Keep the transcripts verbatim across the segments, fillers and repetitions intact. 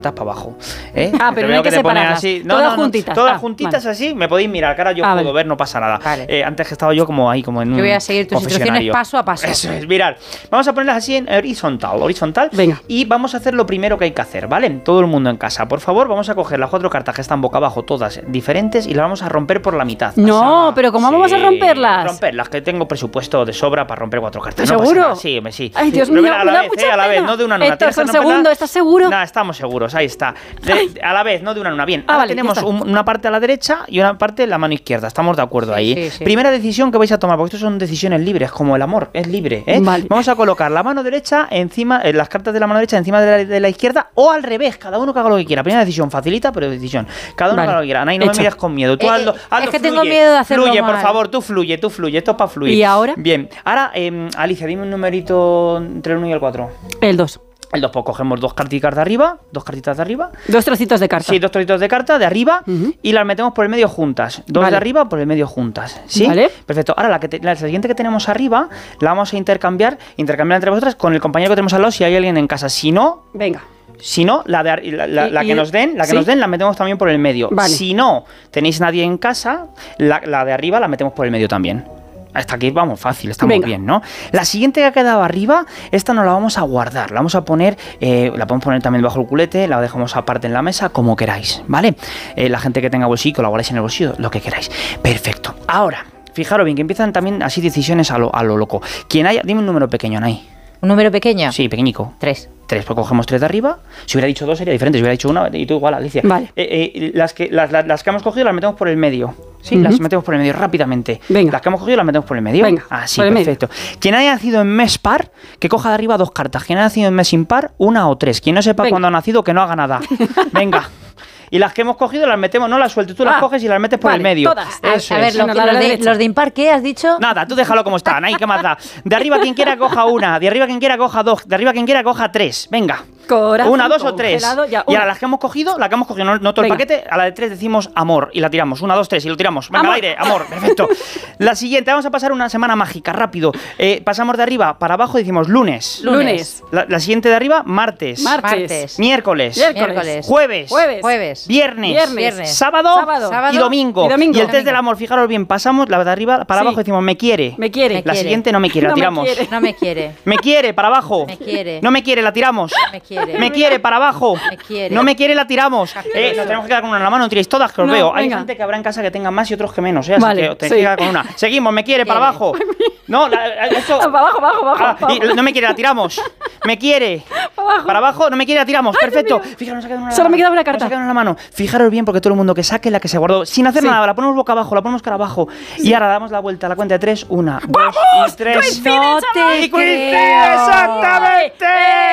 para abajo, ¿eh? Ah, pero no hay que, que separarlas. Así. No, todas no, no, juntitas. Todas ah, juntitas vale. así, me podéis mirar, cara, yo ah, puedo vale. ver, no pasa nada. Vale. Eh, antes que estaba yo como ahí, como en un Yo voy a seguir tus instrucciones paso a paso. Eso es, mirad. Vamos a ponerlas así en horizontal, horizontal. Venga. Y vamos a hacer lo primero que hay que hacer, ¿vale? Todo el mundo en casa, por favor, vamos a coger las cuatro cartas que están boca abajo, todas diferentes, y las vamos a romper por la mitad. No, sea, pero ¿cómo sí, vamos a romperlas? Romperlas, que tengo presupuesto de sobra para romper cuatro cartas. ¿Seguro? No sí, me sí. Ay, Dios pero mío, a la vez, eh, a la vez, no de una en una. Héctor, son segundo, ¿estás seguro? Nada, estamos seguros, ahí está. De, a la vez, no de una en una. Bien, ah, ahora vale, tenemos un, una parte a la derecha y una parte en la mano izquierda. Estamos de acuerdo sí, ahí. Sí, sí. Primera decisión que vais a tomar, porque esto son decisiones libres, como el amor, es libre, ¿eh? Vale. Vamos a colocar la mano derecha encima, eh, las cartas de la mano derecha encima de la, de la izquierda o al revés, cada uno que haga lo que quiera. Primera decisión, facilita, pero decisión. Cada uno vale. que haga lo que quiera. Anaí, no Hecho. me mires con miedo. Tú eh, hazlo, hazlo, es que fluye, tengo miedo de hacerlo Fluye, mal. por favor, tú fluye, tú fluye. Esto es para fluir. ¿Y ahora? Bien. Ahora, eh, Alicia, dime un numerito entre el uno y el cuatro. El dos. El dos, pues cogemos dos cartitas de arriba, dos cartitas de arriba. Dos trocitos de carta. Sí, dos trocitos de carta de arriba uh-huh. y las metemos por el medio juntas. Dos vale. de arriba por el medio juntas. ¿Sí? Vale. Perfecto. Ahora la, que te, la siguiente que tenemos arriba la vamos a intercambiar, intercambiar entre vosotras con el compañero que tenemos al lado si hay alguien en casa. Si no... Venga. Si no, la, de, la, la, y, la que y, nos den, la que ¿sí? nos den la metemos también por el medio. Vale. Si no tenéis nadie en casa, la, la de arriba la metemos por el medio también. Hasta aquí vamos, fácil, estamos Venga. bien, ¿no? La siguiente que ha quedado arriba, esta no la vamos a guardar, la vamos a poner, eh, la podemos poner también bajo el culete, la dejamos aparte en la mesa, como queráis, ¿vale? Eh, la gente que tenga bolsillo, la guardáis en el bolsillo, lo que queráis. Perfecto. Ahora, fijaros bien, que empiezan también así decisiones a lo, a lo loco. Quien haya, dime un número pequeño, Anaí. ¿Un número pequeño? Sí, pequeñico. Tres. Tres, pues cogemos tres de arriba. Si hubiera dicho dos sería diferente, si hubiera dicho una y tú igual, Alicia. Vale. Eh, eh, las, que, las, las, las que hemos cogido las metemos por el medio. Sí, uh-huh. las metemos por el medio rápidamente. Venga. Las que hemos cogido las metemos por el medio. Venga. Así, perfecto. Medio. Quien haya nacido en mes par, que coja de arriba dos cartas. Quien haya nacido en mes impar, una o tres. Quien no sepa Venga. cuándo ha nacido, que no haga nada. Venga. Y las que hemos cogido las metemos, no las sueltes, tú ah, las coges y las metes por vale, el medio. Todas. Eso a, a ver, es. lo, no, los, de, los de impar, ¿qué has dicho? Nada, tú déjalo como está, Anaí, ¿qué más da? De arriba quien quiera coja una, de arriba quien quiera coja dos, de arriba quien quiera coja tres. Venga. Corazón una, dos o tres. Ya, y ahora las que hemos cogido, la que hemos cogido, no, no todo Venga. el paquete, a la de tres decimos amor y la tiramos. Una, dos, tres y lo tiramos. Venga, amor. Al aire, amor. Perfecto. La siguiente, vamos a pasar una semana mágica, rápido. Eh, pasamos de arriba para abajo y decimos lunes. Lunes. La, la siguiente de arriba, martes. Martes. Miércoles. Miércoles. Jueves. Jueves. Jueves. Viernes. Viernes. Viernes. Sábado, Sábado. Y, domingo. y domingo. Y el test del amor, fijaros bien, pasamos la de arriba para sí. abajo y decimos me quiere. Me quiere. Me La quiere. siguiente no me quiere, no la tiramos. Me quiere. No me quiere. Me quiere, para abajo. Me quiere. No me quiere, la tiramos. Me quiere. Me quiere, para abajo. Me quiere. No me quiere, la tiramos. Eh, nos tenemos que quedar con una en la mano, no tiréis todas, que os no, veo. Hay venga. gente que habrá en casa que tenga más y otros que menos, ¿eh? Así vale, que tenéis sí. que quedar con una. Seguimos, me quiere, para Quiere. abajo. No, la, esto... para abajo, abajo, abajo. Ah, y no me quiere, la tiramos. Me quiere. Para abajo. Para abajo, no me quiere, la tiramos. Ay, perfecto. Fijaros, nos ha quedado una. Solo me queda una carta. Nos ha quedado una en la mano. Fijaros bien, porque todo el mundo que saque la que se guardó, sin hacer sí. nada, la ponemos boca abajo, la ponemos cara abajo. Sí. Y ahora damos la vuelta a la cuenta de tres. Una, ¡vamos! dos y tres. No te ¡Y coincide! creo. ¡Exactamente!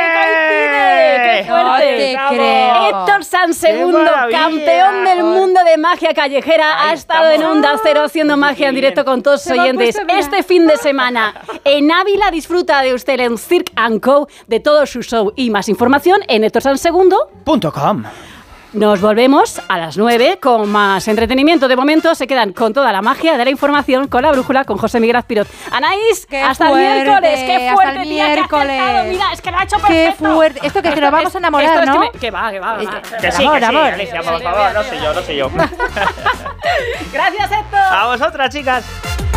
¡Eh, coincide! ¡Qué No fuerte! te creo. Héctor Sanz, segundo maravilla! campeón del mundo de magia callejera, Ahí ha estado estamos. en Onda Cero haciendo Muy magia en bien. directo con todos sus Se me ha oyentes. puesto mira. Este fin de semana en Ávila disfruta de usted en Cirque and Co de todo su show y más información en Héctor Sanz segundo. Punto com. Nos volvemos a las nueve con más entretenimiento. De momento se quedan con toda la magia de la información, con la brújula, con José Miguel Azpirot. Anaís, Qué hasta fuerte, el miércoles. Qué hasta fuerte, el tía, que ha miércoles. acertado. Mira, es que lo ha hecho Qué perfecto. fuerte. Esto que, que nos vamos a enamorar, Esto es ¿no? que, me, que va, que va. va. Que sí, Amor, que sí, amor. Alicia, por favor, no sé yo, no sé yo. Gracias, Héctor. A vosotras, chicas.